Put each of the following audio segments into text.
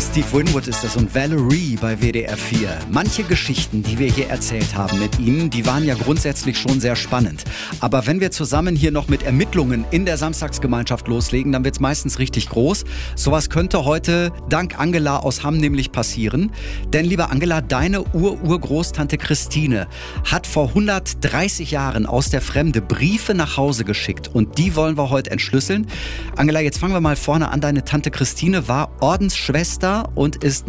Steve Winwood ist das und Valerie bei WDR 4. Manche Geschichten, die wir hier erzählt haben mit Ihnen, die waren ja grundsätzlich schon sehr spannend. Aber wenn wir zusammen hier noch mit Ermittlungen in der Samstagsgemeinschaft loslegen, dann wird es meistens richtig groß. Sowas könnte heute dank Angela aus Hamm nämlich passieren. Denn, liebe Angela, deine Urgroßtante Christine hat vor 130 Jahren aus der Fremde Briefe nach Hause geschickt. Und die wollen wir heute entschlüsseln. Angela, jetzt fangen wir mal vorne an. Deine Tante Christine war Ordensschwester und ist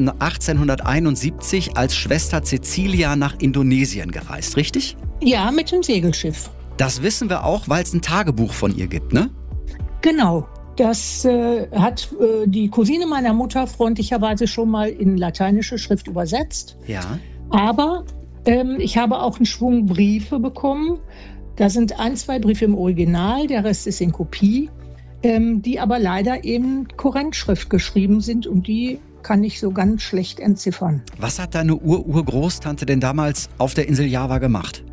1871 als Schwester Cecilia nach Indonesien gereist, richtig? Ja, mit dem Segelschiff. Das wissen wir auch, weil es ein Tagebuch von ihr gibt, ne? Genau. Das hat die Cousine meiner Mutter freundlicherweise schon mal in lateinische Schrift übersetzt. Ja. Aber ich habe auch einen Schwung Briefe bekommen. Da sind 1, 2 Briefe im Original, der Rest ist in Kopie, die aber leider in Kurrentschrift geschrieben sind und die kann ich so ganz schlecht entziffern. Was hat deine Urgroßtante denn damals auf der Insel Java gemacht?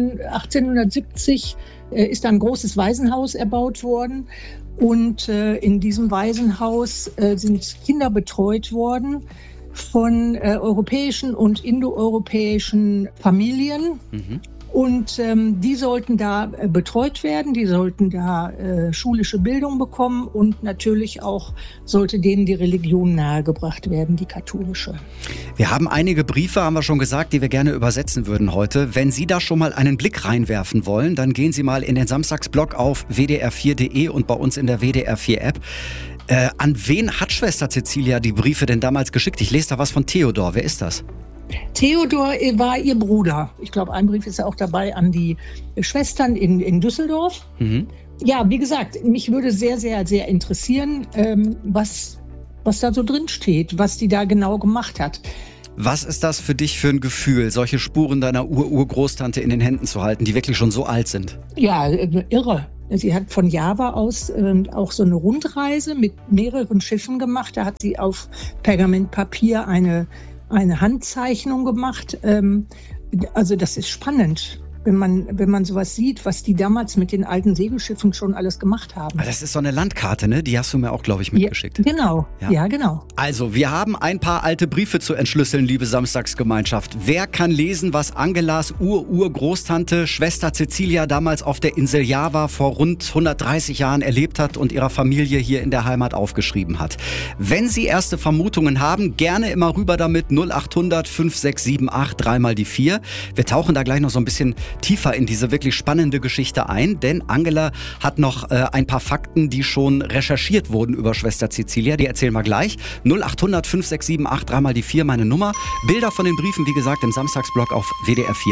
1870 ist ein großes Waisenhaus erbaut worden und in diesem Waisenhaus sind Kinder betreut worden von europäischen und indoeuropäischen Familien. Mhm. Und die sollten da betreut werden, die sollten da schulische Bildung bekommen und natürlich auch sollte denen die Religion nahegebracht werden, die katholische. Wir haben einige Briefe, haben wir schon gesagt, die wir gerne übersetzen würden heute. Wenn Sie da schon mal einen Blick reinwerfen wollen, dann gehen Sie mal in den Samstagsblog auf wdr4.de und bei uns in der WDR4-App. An wen hat Schwester Cecilia die Briefe denn damals geschickt? Ich lese da was von Theodor. Wer ist das? Theodor war ihr Bruder. Ich glaube, ein Brief ist ja auch dabei an die Schwestern in Düsseldorf. Mhm. Ja, wie gesagt, mich würde sehr, sehr, sehr interessieren, was da so drin steht, was die da genau gemacht hat. Was ist das für dich für ein Gefühl, solche Spuren deiner Urgroßtante in den Händen zu halten, die wirklich schon so alt sind? Ja, irre. Sie hat von Java aus auch so eine Rundreise mit mehreren Schiffen gemacht. Da hat sie auf Pergamentpapier eine Handzeichnung gemacht. Also das ist spannend, wenn man sowas sieht, was die damals mit den alten Segelschiffen schon alles gemacht haben. Das ist so eine Landkarte, ne? Die hast du mir auch, glaube ich, mitgeschickt. Ja, genau. Ja, genau. Also, wir haben ein paar alte Briefe zu entschlüsseln, liebe Samstagsgemeinschaft. Wer kann lesen, was Angelas Urgroßtante, Schwester Cecilia, damals auf der Insel Java vor rund 130 Jahren erlebt hat und ihrer Familie hier in der Heimat aufgeschrieben hat? Wenn Sie erste Vermutungen haben, gerne immer rüber damit 0800 5678 3 mal die 4. Wir tauchen da gleich noch so ein bisschen tiefer in diese wirklich spannende Geschichte ein, denn Angela hat noch ein paar Fakten, die schon recherchiert wurden über Schwester Cecilia, die erzählen wir gleich. 0800 5678 3 mal die 4 meine Nummer. Bilder von den Briefen, wie gesagt, im Samstagsblog auf WDR4.